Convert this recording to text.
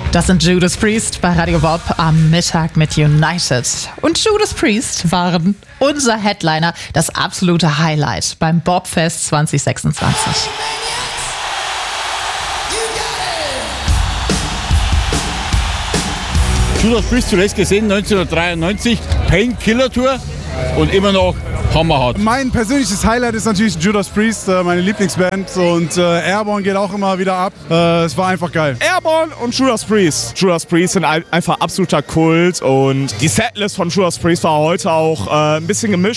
Das sind Judas Priest bei Radio Bob am Mittag mit United. Und Judas Priest waren unser Headliner, das absolute Highlight beim Bobfest 2026. Judas Priest zuletzt gesehen, 1993, Painkiller Tour und immer noch hammerhart. Mein persönliches Highlight ist natürlich Judas Priest, meine Lieblingsband, und Airborne geht auch immer wieder ab. Es war einfach geil. Airborne und Judas Priest. Judas Priest sind einfach absoluter Kult und die Setlist von Judas Priest war heute auch ein bisschen gemischt.